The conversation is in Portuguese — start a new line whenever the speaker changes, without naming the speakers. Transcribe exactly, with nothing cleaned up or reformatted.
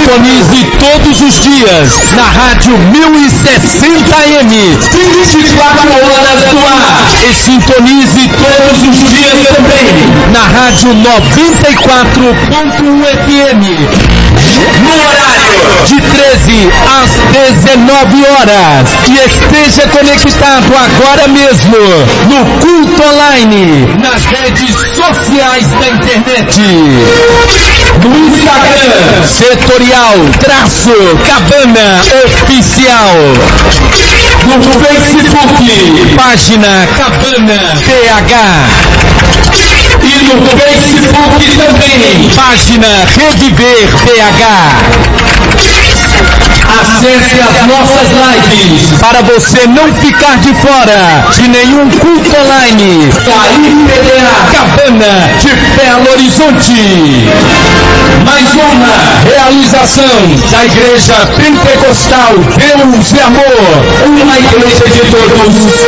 Sintonize todos os dias na Rádio mil e sessenta A M, vinte e quatro horas no ar. E sintonize todos os dias também na Rádio noventa e quatro ponto um F M, no horário de treze às dezenove horas. E esteja conectado agora mesmo no Culto Online, nas redes sociais da internet. No Instagram, Setorial Traço Cabana Oficial. No Facebook, página Cabana P H. E no Facebook também, página Reviver P H. Acesse as nossas lives para você não ficar de fora de nenhum culto online. Da I P D A Cabana de Belo Horizonte. Mais uma realização da Igreja Pentecostal Deus e Amor, uma igreja de todos.